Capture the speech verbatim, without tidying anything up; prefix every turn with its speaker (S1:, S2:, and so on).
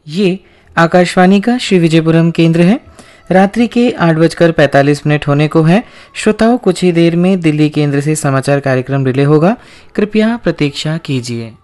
S1: ये आकाशवाणी का श्री विजयपुरम केंद्र है। रात्रि के आठ बजकर पैंतालीस मिनट होने को है। श्रोताओं, कुछ ही देर में दिल्ली केंद्र से समाचार कार्यक्रम रिले होगा। कृपया प्रतीक्षा कीजिए।